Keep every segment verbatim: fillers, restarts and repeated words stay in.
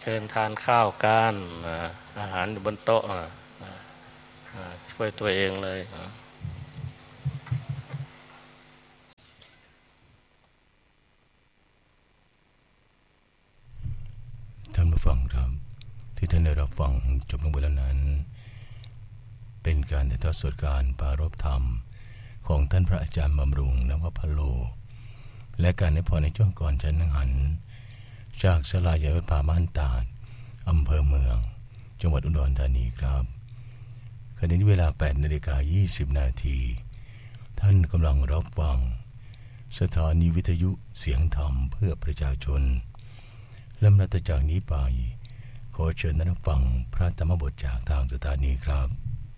ชิญทานข้าวกันอาหารอยู่บนโต๊ะช่วยตัวเองเลยท่านผู้ฟังครับที่ท่านได้รับฟังจบลงไปแล้วนั้นเป็นการถ่ายทอดสดการปรารภธรรมของท่านพระอาจารย์บำรุงนวพโลและการให้พรในช่วงก่อนฉันหันจากศาลาใหญ่วัดป่าบ้านตาดอำเภอเมืองจังหวัดอุดรธานีครับขณะนี้เวลา แปดนาฬิกายี่สิบ นาทีท่านกำลังรับฟังสถานีวิทยุเสียงธรรมเพื่อประชาชนลำดับจากนี้ไปขอเชิญท่านฟังพระธรรมบทจากทางสถานีครับ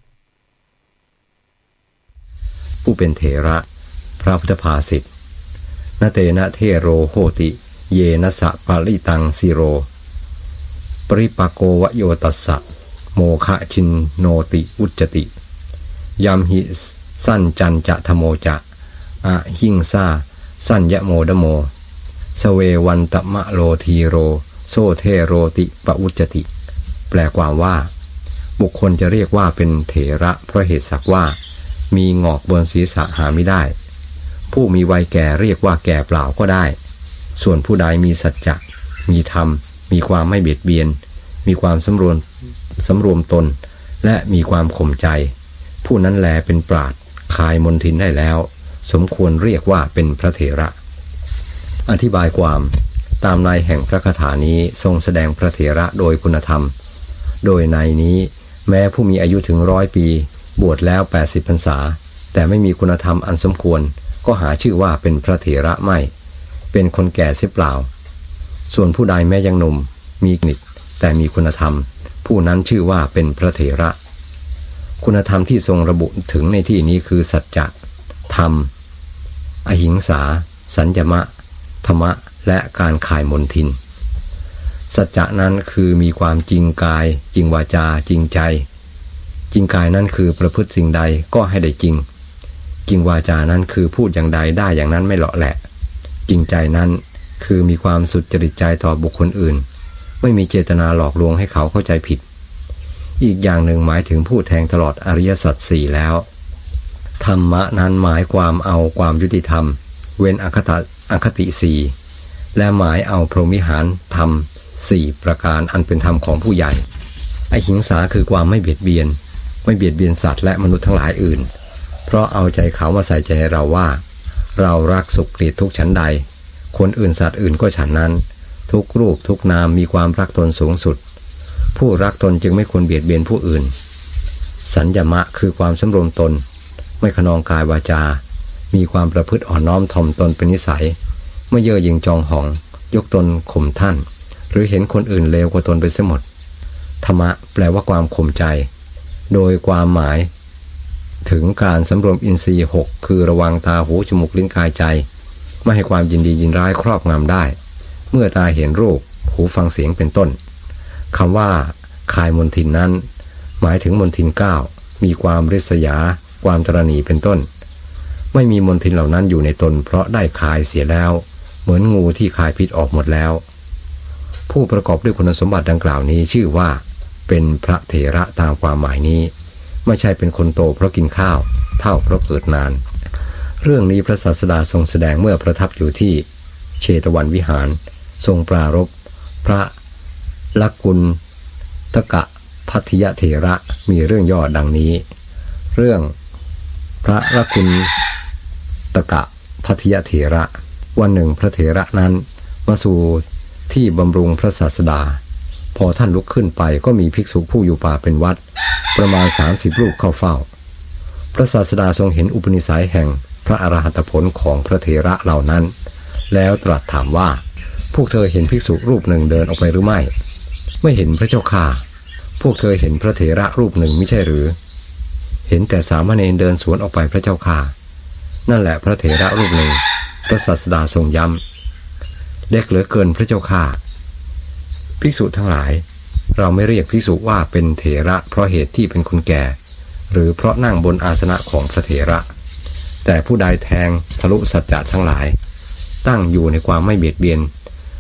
ผู้เป็นเถระพระพุทธภาษิตนเตนะเทโรโหติเยนะสะปาริตังสิโรปริปโกวโยตัสสะโมคะชินโนติอุจจติยัมหิสั้นจันจะธโมจะอะหิงซาสั้นยะโมดโมสเววันตมะโลทีโรโซเทโรติปอุจจติแปลความว่าบุคคลจะเรียกว่าเป็นเถระเพราะเหตุสักว่ามีงอกบนศีรษะหาไม่ได้ผู้มีวัยแก่เรียกว่าแก่เปล่าก็ได้ส่วนผู้ใดมีสัจจะมีธรรมมีความไม่เบียดเบียนมีความสำรวมสำรวมตนและมีความข่มใจผู้นั้นแลเป็นปราชญ์คายมนทินได้แล้วสมควรเรียกว่าเป็นพระเถระอธิบายความตามในแห่งพระคาถานี้ทรงแสดงพระเถระโดยคุณธรรมโดยในนี้แม้ผู้มีอายุถึงร้อยปีบวชแล้วแปดสิบพรรษาแต่ไม่มีคุณธรรมอันสมควรก็หาชื่อว่าเป็นพระเถระไม่เป็นคนแก่เสียเปล่าส่วนผู้ใดแม้ยังหนุ่มมีกิจแต่มีคุณธรรมผู้นั้นชื่อว่าเป็นพระเถระคุณธรรมที่ทรงระบุถึงในที่นี้คือสัจจะธรรมอหิงสาสัญญมะธรรมะและการคายมนทินสัจจะนั้นคือมีความจริงกายจริงวาจาจริงใจจริงกายนั้นคือประพฤติสิ่งใดก็ให้ได้จริงจริงวาจานั้นคือพูดอย่างใดได้อย่างนั้นไม่เลาะแหละจริงใจนั้นคือมีความสุจริตใจต่อบุคคลอื่นไม่มีเจตนาหลอกลวงให้เขาเข้าใจผิดอีกอย่างหนึ่งหมายถึงผู้แทงตลอดอริยสัจสี่แล้วธรรมะนั้นหมายความเอาความยุติธรรมเว้นอคติอคติสี่และหมายเอาพรหมิหารธรรมสี่ประการอันเป็นธรรมของผู้ใหญ่อหิงสาคือความไม่เบียดเบียนไม่เบียดเบียนสัตว์และมนุษย์ทั้งหลายอื่นเพราะเอาใจเขามาใส่ใจเราว่าเรารักสุขเกลียดทุกข์ฉันใดคนอื่นสัตว์อื่นก็ฉันนั้นทุกรูปทุกนามมีความรักตนสูงสุดผู้รักตนจึงไม่ควรเบียดเบียนผู้อื่นสัญญมะคือความสำรวมตนไม่ขนองกายวาจามีความประพฤติอ่อนน้อมถ่อมตนเป็นนิสัยไม่เย่อหยิ่งจองหองยกตนข่มท่านหรือเห็นคนอื่นเลวกว่าตนไปเสียหมดธรรมะแปลว่าความข่มใจโดยความหมายถึงการสำรวมอินทรีย์หกคือระวังตาหูจมูกลิ้นกายใจไม่ให้ความยินดียินร้ายครอบงำได้เมื่อตาเห็นรูปหูฟังเสียงเป็นต้นคำว่าคายมนทินนั้นหมายถึงมนทินเก้ามีความริษยาความตระหนี่เป็นต้นไม่มีมนทินเหล่านั้นอยู่ในตนเพราะได้คายเสียแล้วเหมือนงูที่คายพิษออกหมดแล้วผู้ประกอบด้วยคุณสมบัติดังกล่าวนี้ชื่อว่าเป็นพระเถระตามความหมายนี้ไม่ใช่เป็นคนโตเพราะกินข้าวเท่าเพราะเกิดนานเรื่องนี้พระศาสดาทรงแสดงเมื่อประทับอยู่ที่เชตวันวิหารทรงปรารภพระลักกุณฑกะภัททิยเถระมีเรื่องย่อดังนี้เรื่องพระลักกุณฑกะภัททิยเถระวันหนึ่งพระเถระนั้นมาสู่ที่บำรุงพระศาสดาพอท่านลุกขึ้นไปก็มีภิกษุผู้อยู่ป่าเป็นวัดประมาณสามสิบรูปเข้าเฝ้าพระศาสดาทรงเห็นอุปนิสัยแห่งพระอรหัตผลของพระเถระเหล่านั้นแล้วตรัสถามว่าพวกเธอเห็นภิกษุรูปหนึ่งเดินออกไปหรือไม่ไม่เห็นพระเจ้าค่ะพวกเธอเห็นพระเถระรูปหนึ่งไม่ใช่หรือเห็นแต่สามเณรเดินสวนออกไปพระเจ้าค่ะนั่นแหละพระเถระรูปหนึ่งพระศาสดาทรงย้ำเด็กเหลือเกินพระเจ้าค่ะภิกษุทั้งหลายเราไม่เรียกภิกษุว่าเป็นเถระเพราะเหตุที่เป็นคนแก่หรือเพราะนั่งบนอาสนะของพระเถระแต่ผู้ใดแทงทะลุสัจจะทั้งหลายตั้งอยู่ในความไม่เบียดเบียน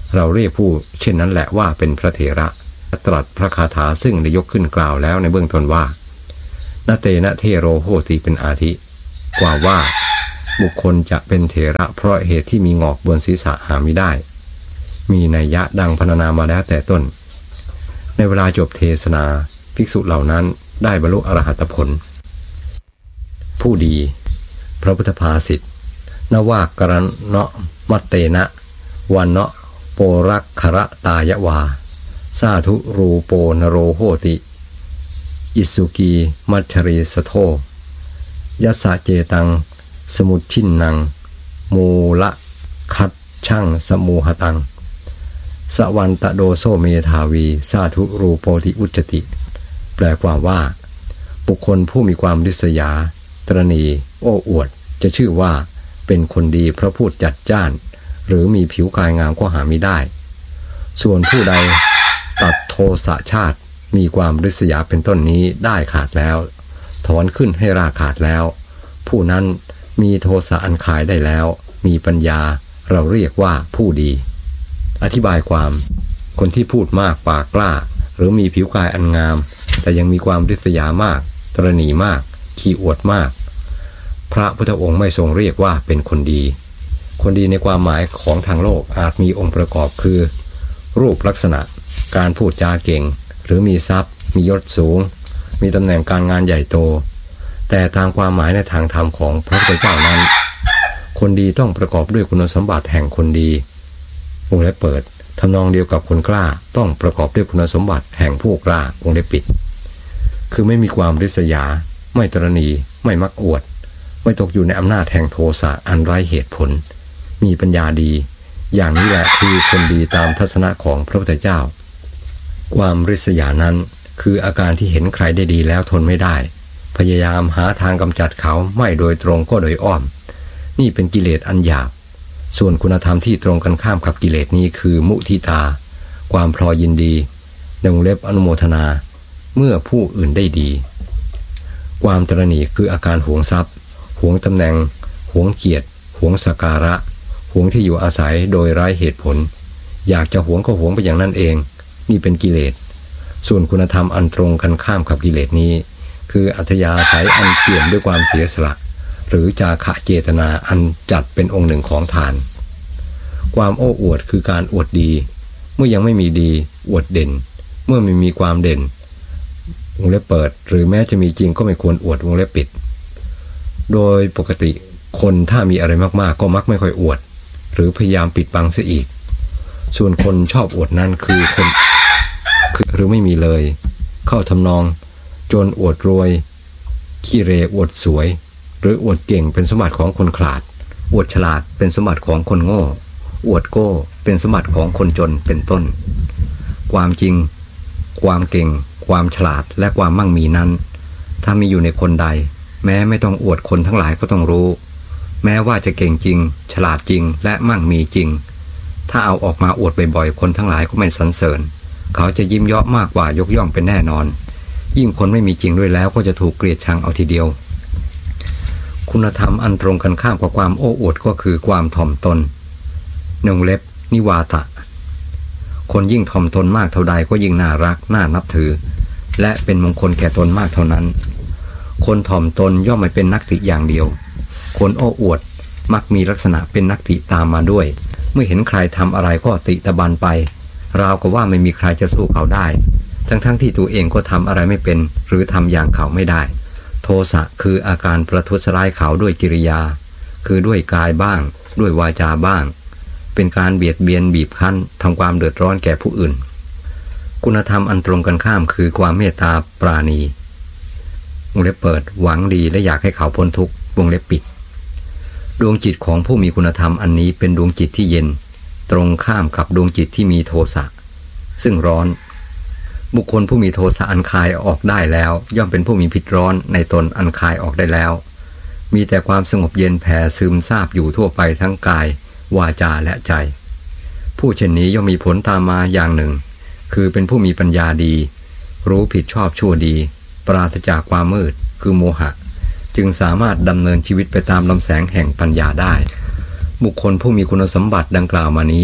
เราเรียกผู้เช่นนั้นแหละว่าเป็นพระเถระตรัสพระคาถาซึ่งได้ยกขึ้นกล่าวแล้วในเบื้องต้นว่าณเตนะเทโรโหติเป็นอาทิกว่าว่าบุคคลจะเป็นเถระเพราะเหตุที่มีงอกบนศีรษะหาไม่ได้มีนัยยะดังพรรณนามาแล้วแต่ต้นในเวลาจบเทศนาภิกษุเหล่านั้นได้บรรลุอรหัตผลผู้ดีพระพุทธภาษิตนวากรณเนะมัตเตนะวันเนะโปรักขระตายวาสาธุรูโปนโรโหติอิสุกีมัชชรีสโทยัสสะเจตังสมุชินนังมูละคัดช่างสมูหตังสวันตโดโซเมธาวีสาธุรูโปติอุจจติแปลความว่าบุคคลผู้มีความริษยาตรณีโอ้อวดจะชื่อว่าเป็นคนดีเพราะพูดจัดจ้านหรือมีผิวกายงามก็หาไม่ได้ส่วนผู้ใดตัดโทสะชาติมีความริษยาเป็นต้นนี้ได้ขาดแล้วถอนขึ้นให้ราขาดแล้วผู้นั้นมีโทสะอันคายได้แล้วมีปัญญาเราเรียกว่าผู้ดีอธิบายความคนที่พูดมากปากกล้าหรือมีผิวกายอันงามแต่ยังมีความริษยามากตระหนี่มากขี้อวดมากพระพุทธองค์ไม่ทรงเรียกว่าเป็นคนดีคนดีในความหมายของทางโลกอาจมีองค์ประกอบคือรูปลักษณะการพูดจาเก่งหรือมีทรัพย์มียศสูงมีตำแหน่งการงานใหญ่โตแต่ตามความหมายในทางธรรมของพระพุทธเจ้านั้นคนดีต้องประกอบด้วยคุณสมบัติแห่งคนดีวงเล็บเปิดทำนองเดียวกับคนกล้าต้องประกอบด้วยคุณสมบัติแห่งผู้กล้าวงเล็บปิดคือไม่มีความริษยาไม่ตระหนี่ไม่มักอวดไม่ตกอยู่ในอำนาจแห่งโทสะอันไร้เหตุผลมีปัญญาดีอย่างนี้แหละคือคนดีตามทัศนะของพระพุทธเจ้าความริษยานั้นคืออาการที่เห็นใครได้ดีแล้วทนไม่ได้พยายามหาทางกำจัดเขาไม่โดยตรงก็โดยอ้อมนี่เป็นกิเลสอันหยาบส่วนคุณธรรมที่ตรงกันข้ามกับกิเลสนี้คือมุทิตาความพลอยยินดีในวงเล็บอนุโมทนาเมื่อผู้อื่นได้ดีความตระหนี่คืออาการหวงทรัพย์หวงตำแหน่งหวงเกียรติหวงสักการะหวงที่อยู่อาศัยโดยไร้เหตุผลอยากจะหวงก็หวงไปอย่างนั้นเองนี่เป็นกิเลสส่วนคุณธรรมอันตรงกันข้ามกับกิเลสนี้คืออัธยาศัยอันเปี่ยมด้วยความเสียสละหรือจาคะเจตนาอันจัดเป็นองค์หนึ่งของทานความโอ้อวดคือการอวดดีเมื่อยังไม่มีดีอวดเด่นเมื่อไม่มีความเด่นวงเล็บเปิดหรือแม้จะมีจริงก็ไม่ควรอวดวงเล็บปิดโดยปกติคนถ้ามีอะไรมากๆก็มักไม่ค่อยอวดหรือพยายามปิดบังเสียอีกส่วนคนชอบอวดนั้นคือคนคือหรือไม่มีเลยเข้าทำนองจนอวดรวยขี้เรอวดสวยหรืออวดเก่งเป็นสมบัติของคนขลาดอวดฉลาดเป็นสมบัติของคนโง่อวดโก้เป็นสมบัติของคนจนเป็นต้นความจริงความเก่งความฉลาดและความมั่งมีนั้นถ้ามีอยู่ในคนใดแม้ไม่ต้องอวดคนทั้งหลายก็ต้องรู้แม้ว่าจะเก่งจริงฉลาดจริงและมั่งมีจริงถ้าเอาออกมาอวดบ่อยๆคนทั้งหลายก็ไม่สรรเสริญเขาจะยิ้มเยาะมากกว่ายกย่องเป็นแน่นอนยิ่งคนไม่มีจริงด้วยแล้วก็จะถูกเกลียดชังเอาทีเดียวคุณธรรมอันตรงกันข้ามกับความโอ้อวดก็คือความถ่อมตนนงเล็บนิวาตะคนยิ่งถ่อมตนมากเท่าใดก็ยิ่งน่ารักน่านับถือและเป็นมงคลแก่ตนมากเท่านั้นคนถ่อมตนย่อมไม่เป็นนักติอย่างเดียวคนโอ้อวดมักมีลักษณะเป็นนักติตามมาด้วยเมื่อเห็นใครทำอะไรก็ติตะบันไปราวกับว่าไม่มีใครจะสู้เขาได้ทั้งๆ ท, ที่ตัวเองก็ทำอะไรไม่เป็นหรือทำอย่างเขาไม่ได้โทสะคืออาการประทุษร้ายเขาด้วยกิริยาคือด้วยกายบ้างด้วยวาจาบ้างเป็นการเบียดเบียนบีบคั้นทำความเดือดร้อนแก่ผู้อื่นคุณธรรมอันตรงกันข้ามคือความเมตตาปราณีวงเล็บเปิดหวังดีและอยากให้เขาพ้นทุกข์วงเล็บปิดดวงจิตของผู้มีคุณธรรมอันนี้เป็นดวงจิตที่เย็นตรงข้ามกับดวงจิตที่มีโทสะซึ่งร้อนบุคคลผู้มีโทสะอันคายออกได้แล้วย่อมเป็นผู้มีพิษร้อนในตนอันคายออกได้แล้วมีแต่ความสงบเย็นแผ่ซึมซาบอยู่ทั่วไปทั้งกายวาจาและใจผู้เช่นนี้ย่อมมีผลตามมาอย่างหนึ่งคือเป็นผู้มีปัญญาดีรู้ผิดชอบชั่วดีปราศจากความมืดคือโมหะจึงสามารถดำเนินชีวิตไปตามลำแสงแห่งปัญญาได้บุคคลผู้มีคุณสมบัติดังกล่าวมานี้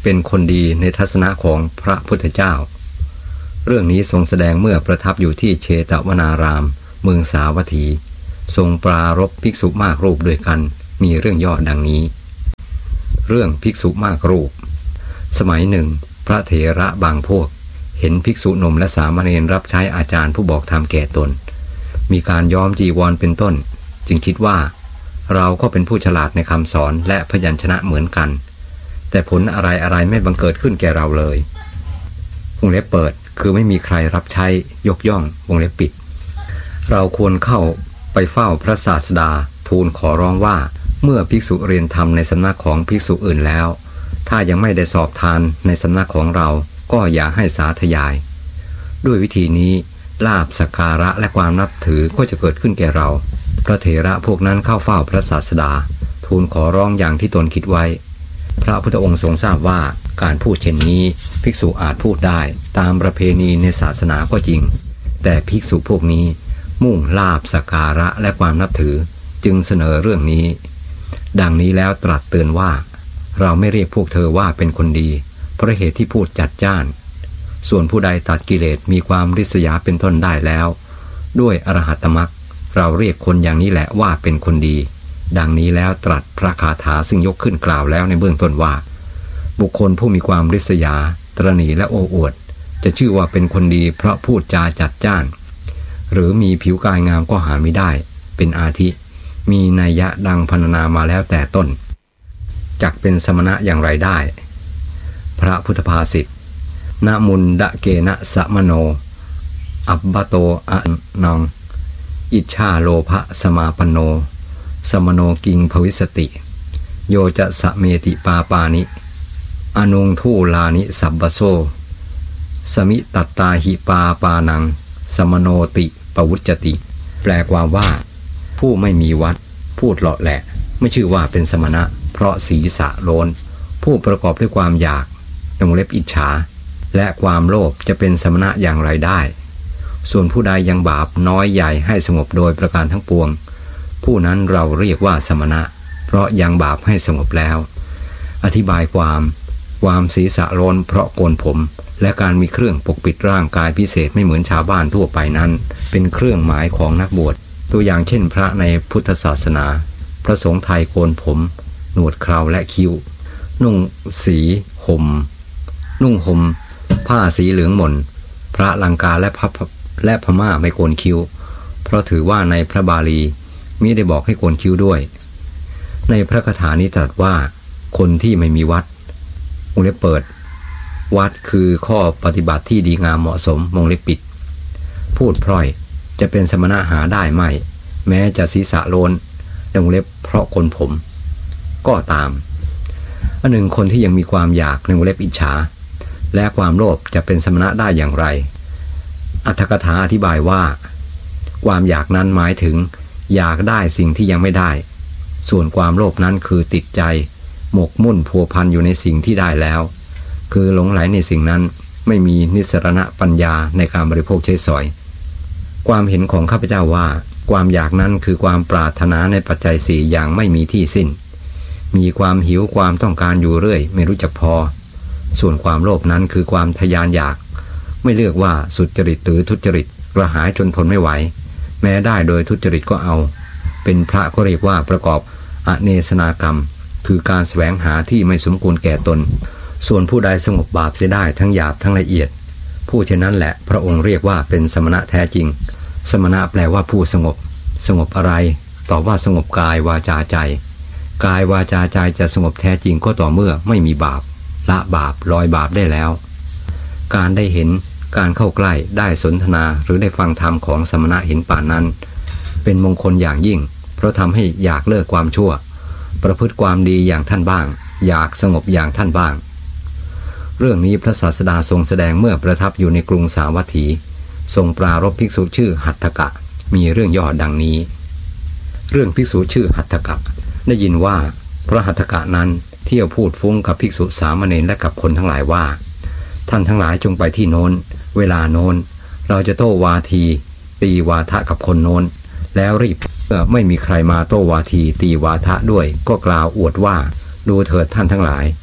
เป็นคนดีในทัศนะของพระพุทธเจ้าเรื่องนี้ทรงแสดงเมื่อประทับอยู่ที่เชตวนารามเมืองสาวัตถีทรงปรารภภิกษุมากรูปด้วยกันมีเรื่องย่อดังนี้เรื่องภิกษุมากรูปสมัยหนึ่งพระเถระบางพวกเห็นภิกษุหนุ่มและสามเณรรับใช้อาจารย์ผู้บอกธรรมแก่ตนมีการย้อมจีวรเป็นต้นจึงคิดว่าเราก็เป็นผู้ฉลาดในคำสอนและพยัญชนะเหมือนกันแต่ผลอะไรอะไรไม่บังเกิดขึ้นแก่เราเลยวงเล็บเปิดคือไม่มีใครรับใช้ยกย่องวงเล็บปิดเราควรเข้าไปเฝ้าพระศาสดาทูลขอร้องว่าเมื่อภิกษุเรียนธรรมในสำนักของภิกษุอื่นแล้วถ้ายังไม่ได้สอบทานในสำนักของเราก็อย่าให้สาธยายด้วยวิธีนี้ลาภสักการะและความนับถือก็จะเกิดขึ้นแก่เราพระเถระพวกนั้นเข้าเฝ้าพระศาสดาทูลขอร้องอย่างที่ตนคิดไว้พระพุทธองค์ทรงทราบว่าการพูดเช่นนี้ภิกษุอาจพูดได้ตามประเพณีในศาสนาก็จริงแต่ภิกษุพวกนี้มุ่งลาภสักการะและความนับถือจึงเสนอเรื่องนี้ดังนี้แล้วตรัสเตือนว่าเราไม่เรียกพวกเธอว่าเป็นคนดีเพราะเหตุที่พูดจัดจ้านส่วนผู้ใดตัดกิเลสมีความริษยาเป็นต้นได้แล้วด้วยอรหัตตมรรคเราเรียกคนอย่างนี้แหละว่าเป็นคนดีดังนี้แล้วตรัสพระคาถาซึ่งยกขึ้นกล่าวแล้วในเบื้องต้นว่าบุคคลผู้มีความริษยาตระหนี่และโอ้อวดจะชื่อว่าเป็นคนดีเพราะพูดจาจัดจ้านหรือมีผิวกายงามก็หาไม่ได้เป็นอาทิมีนัยยะดังพรรณนามาแล้วแต่ต้นจักเป็นสมณะอย่างไรได้พระพุทธภาษิตนะมุนดะเกนะสมโนอับบโตอะนังอิชชาโลภะสมาปโนสมโนกิงภวิสติโยจะสะเมติปาปานิอนุงทูลานิสับบโซสมิตัตตาหิปาปานังสมโนติปวุจจติแปลความว่าผู้ไม่มีวัดพูดเลาะแหละไม่ชื่อว่าเป็นสมณะเพราะศีรษะโลนผู้ประกอบด้วยความอยากวงเล็บอิจฉาและความโลภจะเป็นสมณะอย่างไรได้ส่วนผู้ใดยังบาปน้อยใหญ่ให้สงบโดยประการทั้งปวงผู้นั้นเราเรียกว่าสมณะเพราะยังบาปให้สงบแล้วอธิบายความความศีรษะโลนเพราะโกนผมและการมีเครื่องปกปิดร่างกายพิเศษไม่เหมือนชาวบ้านทั่วไปนั้นเป็นเครื่องหมายของนักบวชตัวอย่างเช่นพระในพุทธศาสนาพระสงฆ์ไทยโกนผมหนวดเคราและคิ้วนุ่งสีห่มนุ่งห่มผ้าสีเหลืองหม่นพระลังกาและพระและพม่าไม่โกนคิ้วเพราะถือว่าในพระบาลีมิได้บอกให้โกนคิ้วด้วยในพระคาถานี้ตรัสว่าคนที่ไม่มีวัดวงเล็บเปิดวัดคือข้อปฏิบัติที่ดีงามเหมาะสมวงเล็บปิดพูดพร่อยจะเป็นสมณะหาได้ไม่แม้จะศีรษะโลนวงเล็บเพราะโกนผมก็ตามอันหนึ่งคนที่ยังมีความอยากในวงเล็บอิจฉาและความโลภจะเป็นสมณะได้อย่างไรอรรถกถาอธิบายว่าความอยากนั้นหมายถึงอยากได้สิ่งที่ยังไม่ได้ส่วนความโลภนั้นคือติดใจหมกมุ่นพัวพันอยู่ในสิ่งที่ได้แล้วคือหลงไหลในสิ่งนั้นไม่มีนิสรณปัญญาในการบริโภคใช้สอยความเห็นของข้าพเจ้าว่าความอยากนั้นคือความปรารถนาในปัจจัยสี่อย่างไม่มีที่สิ้นมีความหิวความต้องการอยู่เรื่อยไม่รู้จักพอส่วนความโลภนั้นคือความทยานอยากไม่เลือกว่าสุจริตหรือทุจริตกระหายจนทนไม่ไหวแม้ได้โดยทุจริตก็เอาเป็นพระก็เรียกว่าประกอบอเนสนากรรมคือการแสวงหาที่ไม่สมควรแก่ตนส่วนผู้ใดสงบบาปเสียได้ทั้งหยาบทั้งละเอียดผู้เช่นนั้นแหละพระองค์เรียกว่าเป็นสมณะแท้จริงสมณะแปลว่าผู้สงบสงบอะไรตอบว่าสงบกายวาจาใจกายวาจาใจจะสงบแท้จริงก็ต่อเมื่อไม่มีบาปละบาปลอยบาปได้แล้วการได้เห็นการเข้าใกล้ได้สนทนาหรือได้ฟังธรรมของสมณะเห็นป่านนั้นเป็นมงคลอย่างยิ่งเพราะทำให้อยากเลิกความชั่วประพฤติความดีอย่างท่านบ้างอยากสงบอย่างท่านบ้างเรื่องนี้พระศาสดาทรงแสดงเมื่อประทับอยู่ในกรุงสาวัตถีทรงปรารภภิกษุชื่อหัตถกะมีเรื่องย่อดังนี้เรื่องภิกษุชื่อหัตถกะได้ยินว่าพระหัตถกะนั้นเที่ยวพูดฟุ้งกับภิกษุสามเณรและกับคนทั้งหลายว่าท่านทั้งหลายจงไปที่โน้นเวลาโน้นเราจะโต้วาทีตีวาทะกับคนโน้นแล้วรีบเมื่อไม่มีใครมาโต้วาทีตีวาทะด้วยก็กล่าวอวดว่าดูเถิดท่านทั้งหลาย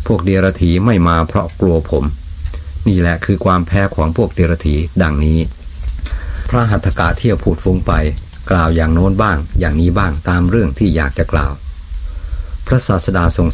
พวกเดรัจฉีไม่มาเพราะกลัวผมนี่แหละคือความแพ้ของพวกเดรัจฉีดังนี้พระหัตถกะเที่ยวพูดฟุ้งไปกล่าวอย่างโน้นบ้างอย่างนี้บ้างตามเรื่องที่อยากจะกล่าวพระศาสดาทรง